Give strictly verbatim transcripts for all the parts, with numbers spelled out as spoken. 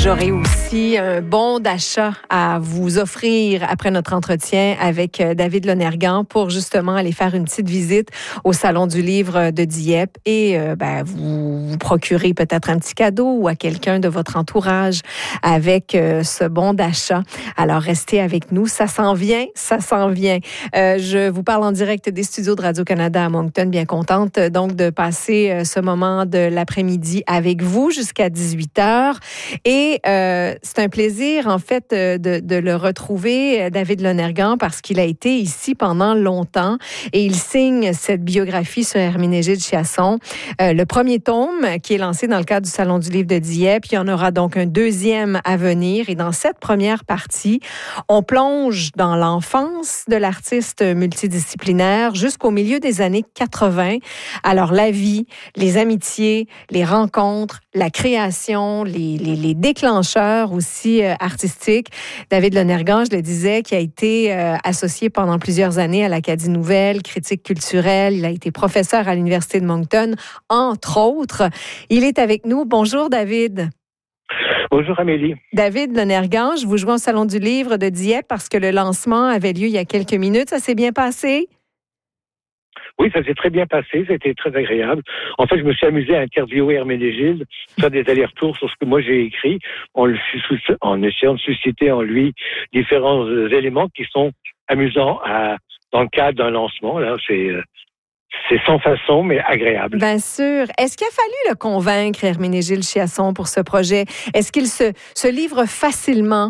J'aurai aussi un bon d'achat à vous offrir après notre entretien avec David Lonergan pour justement aller faire une petite visite au Salon du livre de Dieppe et euh, ben, vous, vous procurer peut-être un petit cadeau ou à quelqu'un de votre entourage avec euh, ce bon d'achat. Alors, restez avec nous. Ça s'en vient, ça s'en vient. Euh, je vous parle en direct des studios de Radio-Canada à Moncton. Bien contente donc de passer ce moment de l'après-midi avec vous jusqu'à dix-huit heures. Et euh, c'est un plaisir, en fait, de, de le retrouver, David Lonergan, parce qu'il a été ici pendant longtemps et il signe cette biographie sur Herménégilde Chiasson. Euh, le premier tome qui est lancé dans le cadre du Salon du livre de Dieppe. Il y en aura donc un deuxième à venir. Et dans cette première partie, on plonge dans l'enfance de l'artiste multidisciplinaire jusqu'au milieu des années quatre-vingts. Alors, la vie, les amitiés, les rencontres, la création, les, les, les déclencheurs aussi euh, artistiques. David Lonergan, je le disais, qui a été euh, associé pendant plusieurs années à l'Acadie Nouvelle, critique culturelle. Il a été professeur à l'Université de Moncton, entre autres. Il est avec nous. Bonjour, David. Bonjour Amélie. David Lonergan, je vous joue au Salon du livre de Dieppe parce que le lancement avait lieu il y a quelques minutes. Ça s'est bien passé? Oui, ça s'est très bien passé, c'était très agréable. En fait, je me suis amusé à interviewer Herménégilde, faire des allers-retours sur ce que moi j'ai écrit, en, le, en essayant de susciter en lui différents éléments qui sont amusants à, dans le cadre d'un lancement. Là, c'est, c'est sans façon, mais agréable. Bien sûr. Est-ce qu'il a fallu le convaincre, Herménégilde Chiasson, pour ce projet? Est-ce qu'il se, se livre facilement?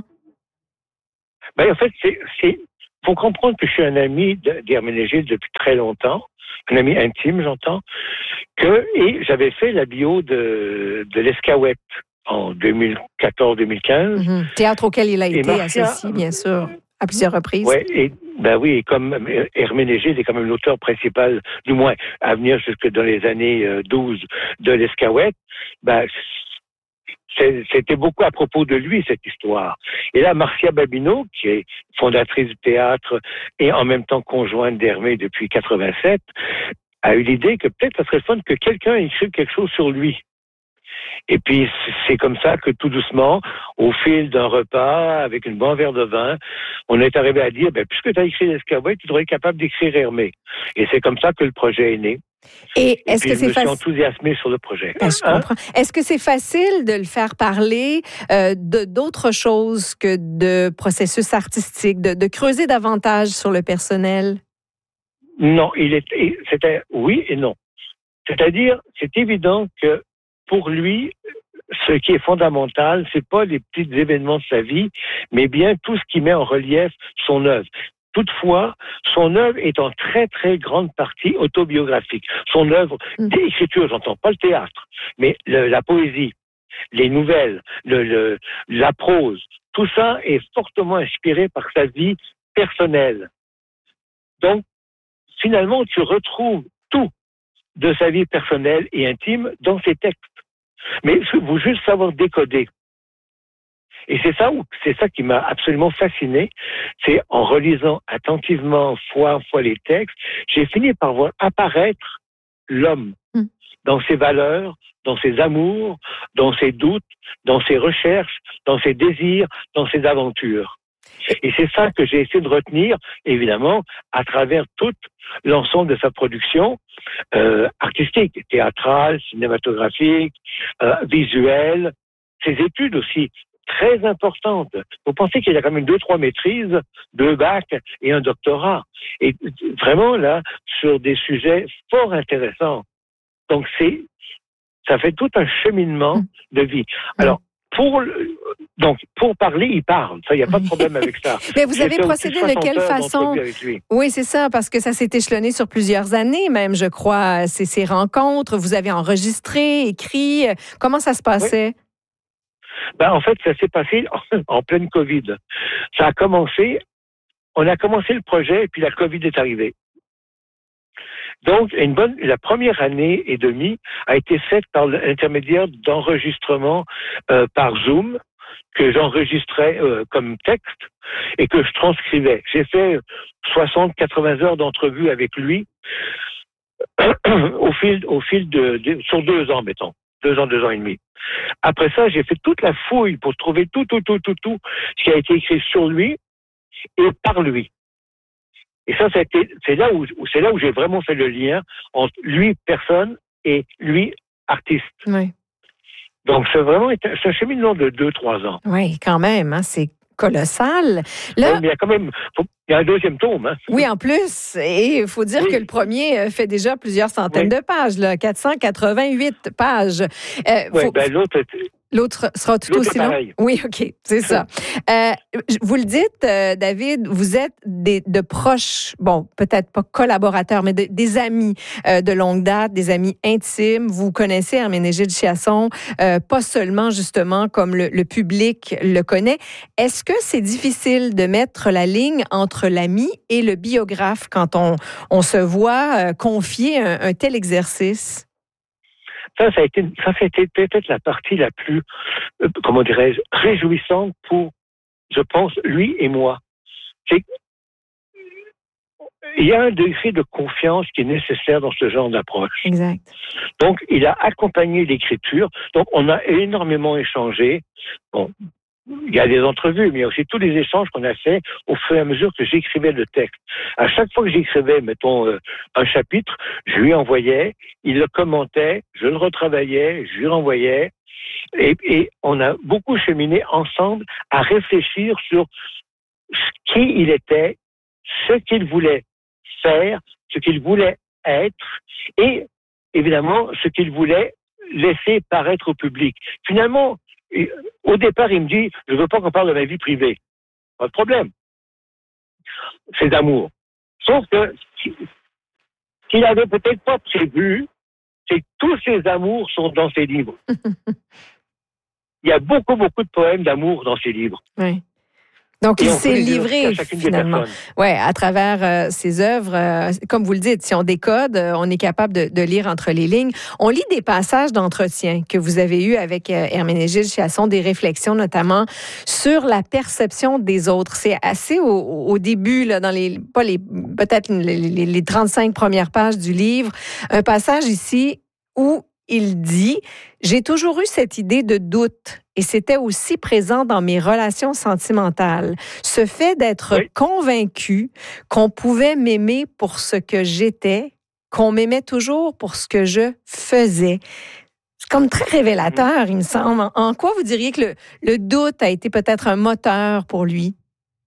Ben, en fait, c'est... c'est faut comprendre que je suis un ami d'Herménégilde depuis très longtemps, un ami intime, j'entends, que, et j'avais fait la bio de, de l'Escaouette en deux mille quatorze deux mille quinze. Mm-hmm. Théâtre auquel il a été Marcia, associé, bien sûr, à plusieurs reprises. Ouais, et, ben oui, et comme Herménégilde est quand même l'auteur principal, du moins à venir jusque dans les années douze de l'Escaouette, ben, c'était beaucoup à propos de lui, cette histoire. Et là, Marcia Babineau, qui est fondatrice du théâtre et en même temps conjointe d'Hermé depuis quatre-vingt-sept, a eu l'idée que peut-être ça serait fun que quelqu'un écrive quelque chose sur lui. Et puis, c'est comme ça que tout doucement, au fil d'un repas, avec une bon verre de vin, on est arrivé à dire, ben, puisque tu as écrit l'Escaouette, tu devrais être capable d'écrire Hermé. Et c'est comme ça que le projet est né. Et, Et est-ce puis, que je c'est me suis faci... enthousiasmé sur le projet. Ben, je hein? comprends. Est-ce que c'est facile de le faire parler euh, de, d'autres choses que de processus artistiques, de, de creuser davantage sur le personnel? Non, il est, c'était oui et non. C'est-à-dire, c'est évident que pour lui, ce qui est fondamental, c'est pas les petits événements de sa vie, mais bien tout ce qui met en relief son œuvre. Toutefois, son œuvre est en très, très grande partie autobiographique. Son œuvre d'écriture, j'entends pas le théâtre, mais le, la poésie, les nouvelles, le, le, la prose, tout ça est fortement inspiré par sa vie personnelle. Donc, finalement, tu retrouves tout de sa vie personnelle et intime dans ses textes. Mais il faut juste savoir décoder. Et c'est ça, c'est ça qui m'a absolument fasciné. C'est en relisant attentivement, fois en fois les textes, j'ai fini par voir apparaître l'homme mm. dans ses valeurs, dans ses amours, dans ses doutes, dans ses recherches, dans ses désirs, dans ses aventures. Et c'est ça que j'ai essayé de retenir, évidemment, à travers tout l'ensemble de sa production euh, artistique, théâtrale, cinématographique, euh, visuelle, ses études aussi. Très importante. Vous pensez qu'il y a quand même deux, trois maîtrises, deux bacs et un doctorat. Et vraiment, là, sur des sujets fort intéressants. Donc, c'est, ça fait tout un cheminement de vie. Alors, pour, donc, pour parler, il parle. Ça, il n'y a pas de problème avec ça. Mais vous avez procédé de quelle façon? Oui, c'est ça, parce que ça s'est échelonné sur plusieurs années, même, je crois, ces, ces rencontres. Vous avez enregistré, écrit. Comment ça se passait? Oui. Ben, en fait, ça s'est passé en, en pleine COVID. Ça a commencé, on a commencé le projet et puis la COVID est arrivée. Donc, une bonne, la première année et demie a été faite par l'intermédiaire d'enregistrements euh, par Zoom que j'enregistrais euh, comme texte et que je transcrivais. J'ai fait soixante à quatre-vingts heures d'entrevues avec lui au fil, au fil de, de, sur deux ans, mettons. deux ans, deux ans et demi. Après ça, j'ai fait toute la fouille pour trouver tout, tout, tout, tout, tout ce qui a été écrit sur lui et par lui. Et ça, ça a été, c'est là où, c'est là où j'ai vraiment fait le lien entre lui, personne, et lui, artiste. Oui. Donc, c'est vraiment c'est un cheminement de deux, trois ans. Oui, quand même, hein, c'est colossal. Là, oui, mais il y a quand même, faut, il y a un deuxième tome. Hein. Oui, en plus. Et il faut dire oui. que le premier fait déjà plusieurs centaines oui. de pages, là, quatre cent quatre-vingt-huit pages. Euh, oui, faut, ben l'autre... L'autre sera tout aussi long? Oui, OK, c'est ça. Euh, vous le dites, euh, David, vous êtes des, de proches, bon, peut-être pas collaborateurs, mais de, des amis euh, de longue date, des amis intimes. Vous connaissez Herménégilde Chiasson, euh, pas seulement, justement, comme le, le public le connaît. Est-ce que c'est difficile de mettre la ligne entre l'ami et le biographe quand on, on se voit euh, confier un, un tel exercice? Ça, ça a été, ça, ça a été peut-être la partie la plus, euh, comment dirais-je, réjouissante pour, je pense, lui et moi. C'est, il y a un degré de confiance qui est nécessaire dans ce genre d'approche. Exact. Donc, il a accompagné l'écriture. Donc, on a énormément échangé. Bon, il y a des entrevues, mais il y a aussi tous les échanges qu'on a faits au fur et à mesure que j'écrivais le texte. À chaque fois que j'écrivais, mettons, euh, un chapitre, je lui envoyais, il le commentait, je le retravaillais, je lui renvoyais, et, et on a beaucoup cheminé ensemble à réfléchir sur qui il était, ce qu'il voulait faire, ce qu'il voulait être, et évidemment, ce qu'il voulait laisser paraître au public. Finalement, au départ, il me dit, je veux pas qu'on parle de ma vie privée. Pas de problème. C'est d'amour. Sauf que, qu'il avait peut-être pas prévu, c'est que tous ces amours sont dans ses livres. Il y a beaucoup, beaucoup de poèmes d'amour dans ses livres. Oui. Donc, il s'est livré, finalement, ouais, à travers euh, ses œuvres. Euh, comme vous le dites, si on décode, euh, on est capable de, de lire entre les lignes. On lit des passages d'entretien que vous avez eus avec euh, Herménégilde Chiasson, des réflexions notamment sur la perception des autres. C'est assez au, au début, là, dans les, pas les, peut-être les, les, les trente-cinq premières pages du livre, un passage ici où il dit « J'ai toujours eu cette idée de doute et c'était aussi présent dans mes relations sentimentales. Ce fait d'être oui. convaincu qu'on pouvait m'aimer pour ce que j'étais, qu'on m'aimait toujours pour ce que je faisais. » C'est comme très révélateur, il me semble. En quoi vous diriez que le, le doute a été peut-être un moteur pour lui?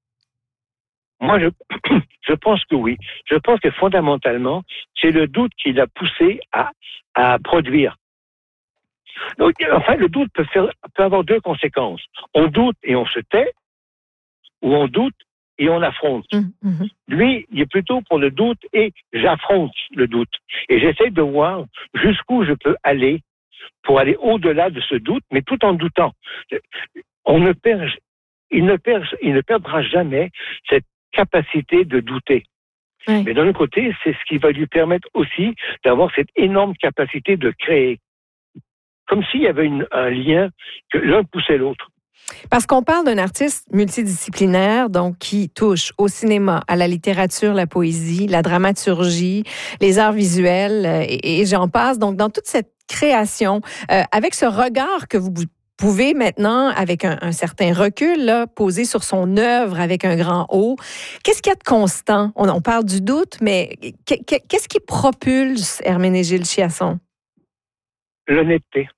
Moi, je, je pense que oui. Je pense que fondamentalement, c'est le doute qui l'a poussé à, à produire. Donc, enfin, le doute peut, faire, peut avoir deux conséquences. On doute et on se tait, ou on doute et on affronte. Mmh. Lui, il est plutôt pour le doute et j'affronte le doute. Et j'essaie de voir jusqu'où je peux aller pour aller au-delà de ce doute, mais tout en doutant. On ne perd, il ne perd, il ne perdra jamais cette capacité de douter. Oui. Mais d'un autre côté, c'est ce qui va lui permettre aussi d'avoir cette énorme capacité de créer. Comme s'il y avait une, un lien que l'un poussait l'autre. Parce qu'on parle d'un artiste multidisciplinaire, donc qui touche au cinéma, à la littérature, la poésie, la dramaturgie, les arts visuels, et, et j'en passe. Donc, dans toute cette création, euh, avec ce regard que vous pouvez maintenant, avec un, un certain recul, là, poser sur son œuvre avec un grand O, qu'est-ce qu'il y a de constant? On, on parle du doute, mais qu'est-ce qui propulse Herménégilde Chiasson? L'honnêteté.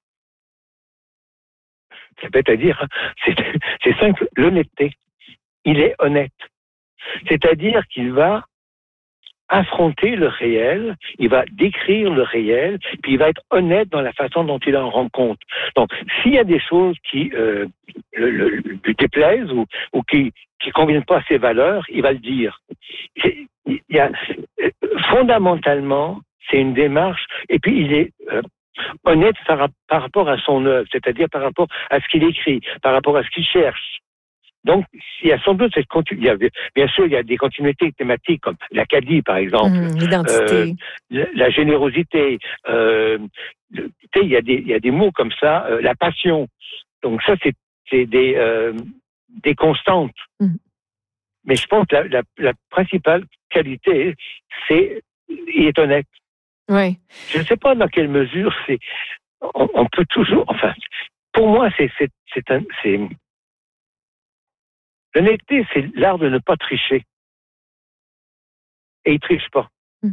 C'est bête à dire, c'est, c'est simple, l'honnêteté. Il est honnête. C'est-à-dire qu'il va affronter le réel, il va décrire le réel, puis il va être honnête dans la façon dont il en rend compte. Donc, s'il y a des choses qui euh, le, le, lui déplaisent ou, ou qui qui conviennent pas à ses valeurs, il va le dire. Il y a, fondamentalement, c'est une démarche, et puis il est euh, honnête par, par rapport à son œuvre, c'est-à-dire par rapport à ce qu'il écrit, par rapport à ce qu'il cherche. Donc, il y a sans doute cette continuité. Bien sûr, il y a des continuités thématiques comme l'Acadie, par exemple. Mmh, l'identité. Euh, la, la générosité. Euh, tu sais, il y a des, il y a des mots comme ça. Euh, la passion. Donc ça, c'est, c'est des, euh, des constantes. Mmh. Mais je pense que la, la, la principale qualité, c'est il est honnête. Oui. Je ne sais pas dans quelle mesure c'est on, on peut toujours, enfin, pour moi, c'est, c'est, c'est un, c'est, l'honnêteté, c'est l'art de ne pas tricher. Et il triche pas. Mm.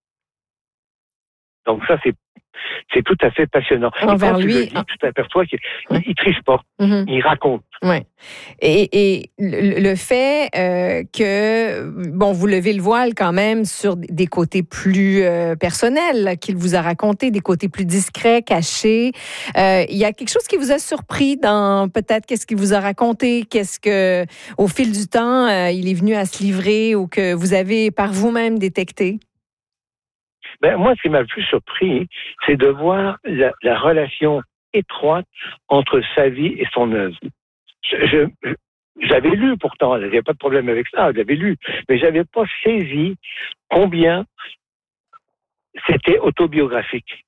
Donc ça, c'est, c'est tout à fait passionnant. Envers et quand lui, tu le dis, en... tu t'aperçois qu'il ouais. il triche pas. Mm-hmm. Il raconte. Ouais. Et, et le, le fait euh, que, bon, vous levez le voile quand même sur des côtés plus euh, personnels là, qu'il vous a raconté, des côtés plus discrets, cachés. Euh, il y a quelque chose qui vous a surpris dans peut-être qu'est-ce qu'il vous a raconté, qu'est-ce que, au fil du temps, euh, il est venu à se livrer ou que vous avez par vous-même détecté? Ben, moi, ce qui m'a le plus surpris, c'est de voir la, la relation étroite entre sa vie et son œuvre. Je, je, j'avais lu pourtant, il n'y avait pas de problème avec ça, j'avais lu, mais j'avais pas saisi combien c'était autobiographique.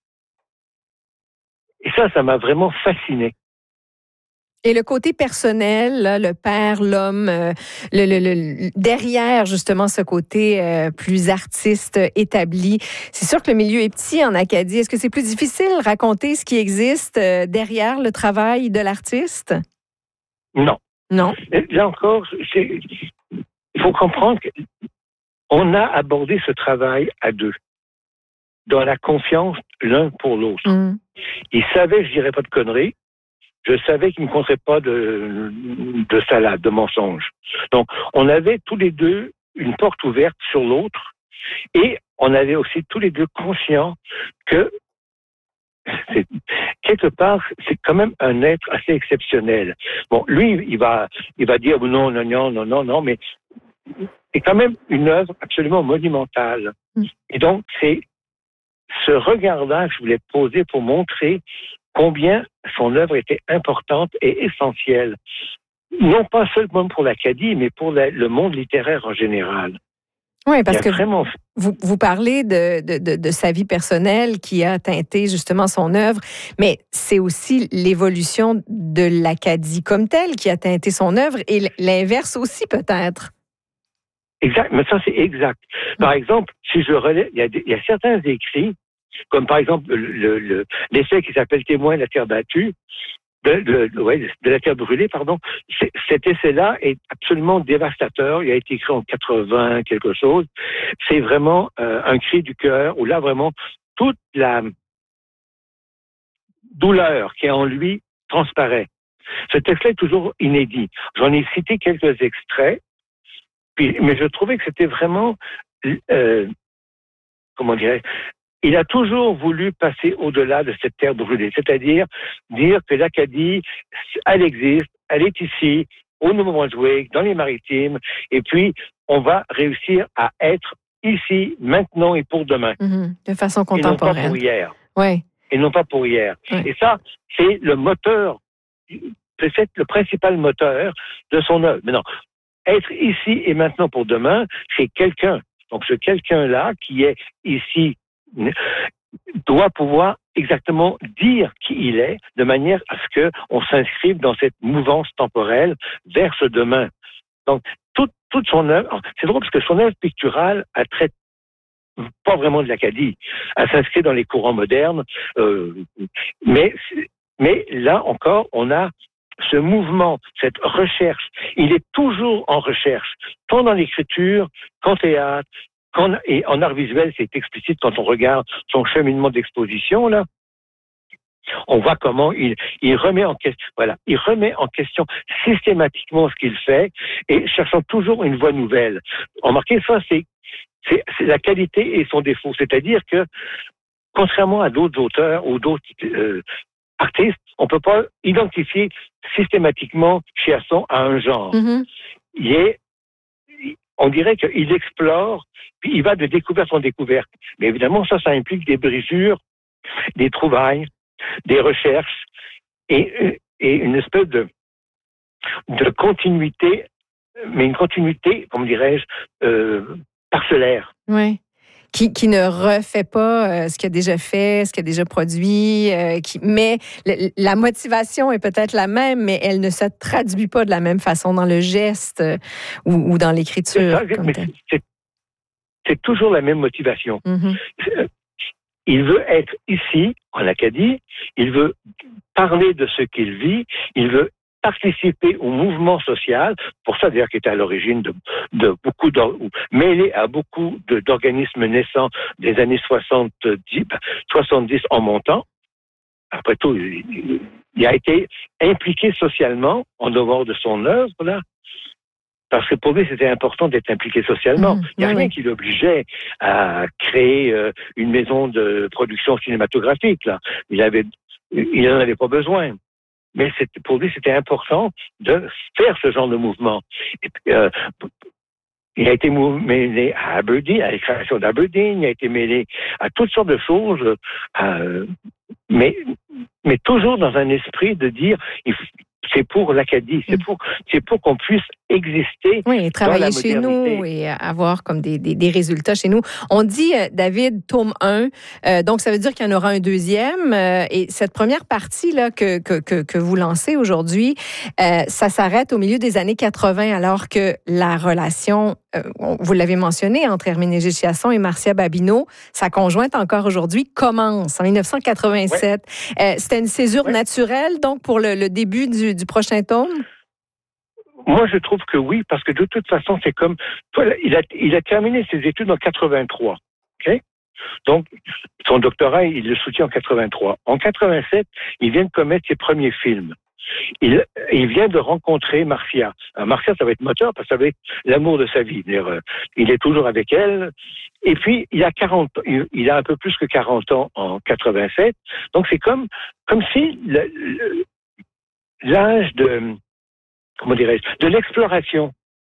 Et ça, ça m'a vraiment fasciné. Et le côté personnel, là, le père, l'homme, euh, le, le, le, derrière justement ce côté euh, plus artiste établi, c'est sûr que le milieu est petit en Acadie. Est-ce que c'est plus difficile de raconter ce qui existe euh, derrière le travail de l'artiste? Non. Non. Là encore, c'est, il faut comprendre qu'on a abordé ce travail à deux, dans la confiance l'un pour l'autre. Mm. Il savait que je dirais pas de conneries. Je savais qu'il ne me compterait pas de, de salade, de mensonges. Donc, on avait tous les deux une porte ouverte sur l'autre et on avait aussi tous les deux conscients que c'est, quelque part, c'est quand même un être assez exceptionnel. Bon, lui, il va, il va dire non, non, non, non, non, non, mais c'est quand même une œuvre absolument monumentale. Mm. Et donc, c'est ce regard-là que je voulais poser pour montrer combien son œuvre était importante et essentielle. Non pas seulement pour l'Acadie, mais pour la, le monde littéraire en général. Oui, parce que vraiment... vous, vous parlez de, de, de, de sa vie personnelle qui a teinté justement son œuvre, mais c'est aussi l'évolution de l'Acadie comme telle qui a teinté son œuvre et l'inverse aussi peut-être. Exact, mais ça c'est exact. Par exemple, si je relais, il y a, des, il y a certains écrits, comme par exemple le, le, l'essai qui s'appelle Témoin de la terre battue, de, de, ouais, de la terre brûlée, pardon. C'est, cet essai-là est absolument dévastateur. Il a été écrit en quatre-vingts quelque chose. C'est vraiment euh, un cri du cœur où là vraiment toute la douleur qui est en lui transparaît. Ce texte-là est toujours inédit. J'en ai cité quelques extraits, puis, mais je trouvais que c'était vraiment, euh, comment dirais-je, il a toujours voulu passer au-delà de cette terre brûlée, c'est-à-dire dire que l'Acadie, elle existe, elle est ici, au Nouveau-Brunswick, dans les Maritimes, et puis on va réussir à être ici, maintenant et pour demain. Mmh, de façon contemporaine. Et non pas pour hier. Oui. Et non pas pour hier. Ouais. Et ça, c'est le moteur, c'est le principal moteur de son œuvre. Mais non, être ici et maintenant pour demain, c'est quelqu'un. Donc ce quelqu'un-là qui est ici doit pouvoir exactement dire qui il est, de manière à ce que on s'inscrive dans cette mouvance temporelle vers ce demain. Donc, toute, toute son œuvre, c'est drôle parce que son œuvre picturale, elle traite pas vraiment de l'Acadie. Elle s'inscrit dans les courants modernes, euh, mais, mais là encore, on a ce mouvement, cette recherche. Il est toujours en recherche, tant dans l'écriture qu'en théâtre, qu'en, et en art visuel, c'est explicite quand on regarde son cheminement d'exposition, là. On voit comment il, il remet en question, voilà, il remet en question systématiquement ce qu'il fait et cherchant toujours une voie nouvelle. Remarquez ça, c'est, c'est, c'est la qualité et son défaut. C'est-à-dire que, contrairement à d'autres auteurs ou d'autres euh, artistes, on peut pas identifier systématiquement Chiasson à un genre. Mm-hmm. Il est, on dirait qu'il explore, puis il va de découverte en découverte. Mais évidemment, ça, ça implique des brisures, des trouvailles, des recherches et, et une espèce de, de continuité, mais une continuité, comment dirais-je, euh, parcellaire. Oui. Qui, qui ne refait pas euh, ce qu'il a déjà fait, ce qu'il a déjà produit, euh, qui, mais le, la motivation est peut-être la même, mais elle ne se traduit pas de la même façon dans le geste euh, ou, ou dans l'écriture. C'est, ça, mais c'est, c'est toujours la même motivation. Mm-hmm. il veut être ici, en Acadie, il veut parler de ce qu'il vit, il veut participer au mouvement social, pour ça d'ailleurs qui était à l'origine de, de beaucoup, mêlé à beaucoup de, d'organismes naissants des années soixante-dix, soixante-dix en montant. Après tout, il, il a été impliqué socialement en dehors de son œuvre, là. Parce que pour lui, c'était important d'être impliqué socialement. Mmh, il n'y a oui, rien oui. qui l'obligeait à créer euh, une maison de production cinématographique, là. Il avait, il n'en avait pas besoin. Mais c'était, pour lui, c'était important de faire ce genre de mouvement. Et puis, euh, il a été mêlé à Aberdeen, à la création d'Aberdeen, il a été mêlé à toutes sortes de choses, euh, mais, mais toujours dans un esprit de dire, il, c'est pour l'Acadie, c'est pour, c'est pour qu'on puisse exister. Oui, et travailler chez nous et avoir comme des, des, des résultats chez nous. On dit, euh, David, tome un, euh, donc ça veut dire qu'il y en aura un deuxième. Euh, et cette première partie là que, que, que, que vous lancez aujourd'hui, euh, ça s'arrête au milieu des années quatre-vingts, alors que la relation, euh, vous l'avez mentionné, entre Herménégilde Chiasson et Marcia Babineau, sa conjointe encore aujourd'hui, commence en dix-neuf cent quatre-vingt-sept. Ouais. Euh, c'était une césure ouais. naturelle, donc, pour le, le début du, du prochain tome? Moi, je trouve que oui, parce que de toute façon, c'est comme... Il a, il a terminé ses études en quatre-vingt-trois, OK? Donc, son doctorat, il le soutient en quatre-vingt-trois. En quatre-vingt-sept, il vient de commettre ses premiers films. Il, il vient de rencontrer Marcia. Alors, Marcia, ça va être moteur parce que ça va être l'amour de sa vie. Il est toujours avec elle. Et puis, il a quarante, il a un peu plus que quarante ans en quatre-vingt-sept. Donc, c'est comme, comme si le, le, l'âge de... comment dirais-je, de l'exploration,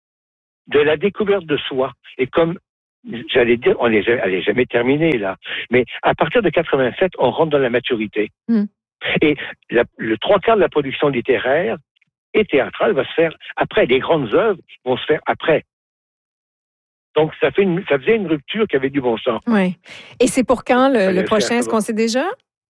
de la découverte de soi. Et comme, j'allais dire, on n'est jamais, jamais terminé là, mais à partir de quatre-vingt-sept, on rentre dans la maturité. Mm. Et la, le trois quarts de la production littéraire et théâtrale va se faire après. Les grandes œuvres vont se faire après. Donc, ça, fait une, ça faisait une rupture qui avait du bon sens. Oui. Et c'est pour quand le, le prochain? Est-ce qu'on sait déjà?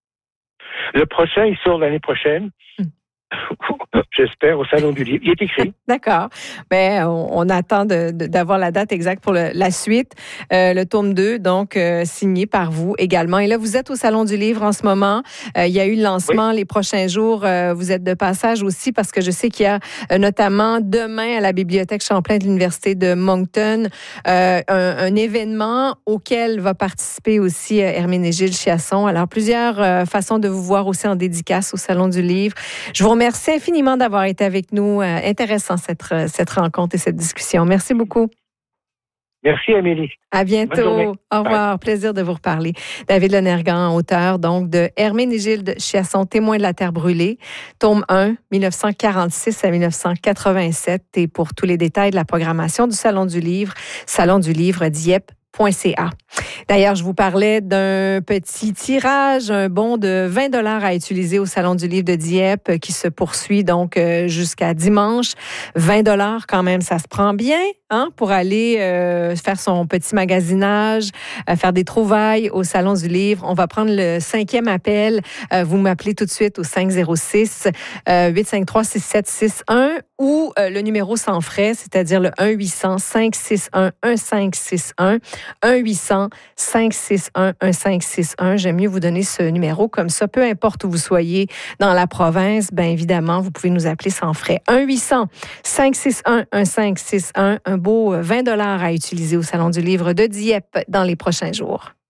Le prochain, il sort l'année prochaine. Mm. J'espère, au Salon du Livre. Il est écrit. D'accord. Ben, on, on attend de, de, d'avoir la date exacte pour le, la suite. Euh, le tome deux, donc, euh, signé par vous également. Et là, vous êtes au Salon du Livre en ce moment. Euh, il y a eu le lancement oui. les prochains jours. Euh, vous êtes de passage aussi parce que je sais qu'il y a euh, notamment demain à la Bibliothèque Champlain de l'Université de Moncton euh, un, un événement auquel va participer aussi euh, Herménégilde Chiasson. Alors, plusieurs euh, façons de vous voir aussi en dédicace au Salon du Livre. Je vous remercie Merci infiniment d'avoir été avec nous. Euh, intéressant cette, cette rencontre et cette discussion. Merci beaucoup. Merci, Amélie. À bientôt. Au revoir. Bye. Plaisir de vous reparler. David Lonergan, auteur donc de Herménégilde Chiasson, Témoin de la Terre brûlée, tome un, dix-neuf cent quarante-six à dix-neuf cent quatre-vingt-sept. Et pour tous les détails de la programmation du Salon du Livre, salon du livre dieppe point c a. D'ailleurs, je vous parlais d'un petit tirage, un bon de vingt dollars à utiliser au Salon du Livre de Dieppe qui se poursuit donc jusqu'à dimanche. vingt dollars quand même, ça se prend bien hein, pour aller euh, faire son petit magasinage, euh, faire des trouvailles au Salon du Livre. On va prendre le cinquième appel. Euh, vous m'appelez tout de suite au cinq zéro six, huit cinq trois, six sept six un ou euh, le numéro sans frais, c'est-à-dire le un huit cents, cinq six un, un cinq six un. un huit cents, cinq six un, un cinq six un. J'aime mieux vous donner ce numéro comme ça. Peu importe où vous soyez dans la province, bien évidemment, vous pouvez nous appeler sans frais. un huit cents, cinq six un, un cinq six un. Un beau vingt dollars à utiliser au Salon du Livre de Dieppe dans les prochains jours.